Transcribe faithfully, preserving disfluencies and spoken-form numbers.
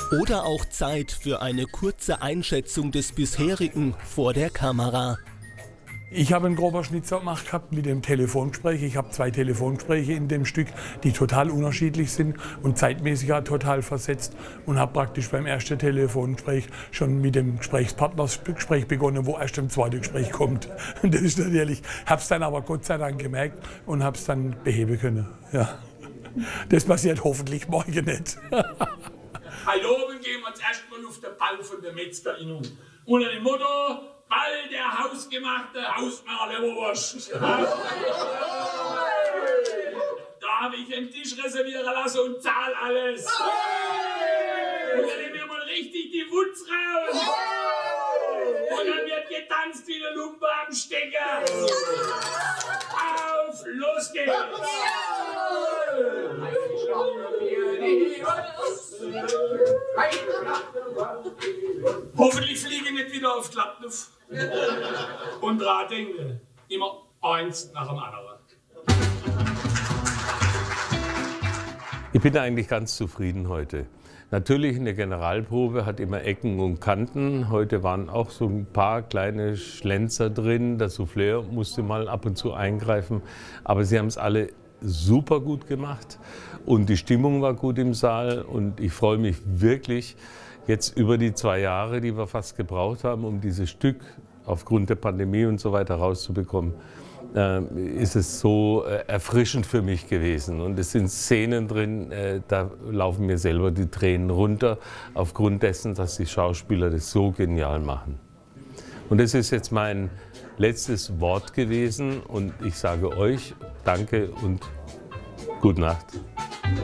Oder auch Zeit für eine kurze Einschätzung des bisherigen vor der Kamera. Ich habe einen grober Schnitzer gemacht gehabt mit dem Telefongespräch. Ich habe zwei Telefongespräche in dem Stück, die total unterschiedlich sind und zeitmäßig auch total versetzt. Und habe praktisch beim ersten Telefongespräch schon mit dem Gesprächspartner das Gespräch begonnen, wo erst im zweiten Gespräch kommt. Und das ist natürlich, habe es dann aber Gott sei Dank gemerkt und habe es dann beheben können. Ja. Das passiert hoffentlich morgen nicht. Heute oben gehen wir uns erstmal auf den Ball von der Metzgerinnung. Unter dem Motto: Ball der hausgemachte Hausmacher-Leberwurst. Da habe ich den Tisch reservieren lassen und zahl alles. Und dann nehmen wir mal richtig die Wutz raus. Und dann wird getanzt wie eine Lumpe am Stecker. Auf, los geht's. Hoffentlich fliege ich nicht wieder auf Klappnuff. Und dran denke, immer eins nach dem anderen. Ich bin eigentlich ganz zufrieden heute. Natürlich, eine Generalprobe hat immer Ecken und Kanten. Heute waren auch so ein paar kleine Schlenzer drin. Der Souffleur musste mal ab und zu eingreifen. Aber sie haben es alle super gut gemacht. Und die Stimmung war gut im Saal. Und ich freue mich wirklich jetzt über die zwei Jahre, die wir fast gebraucht haben, um dieses Stück aufgrund der Pandemie und so weiter rauszubekommen. Äh, ist es so äh, erfrischend für mich gewesen. Und es sind Szenen drin, äh, da laufen mir selber die Tränen runter, aufgrund dessen, dass die Schauspieler das so genial machen. Und das ist jetzt mein letztes Wort gewesen und ich sage euch Danke und gute Nacht.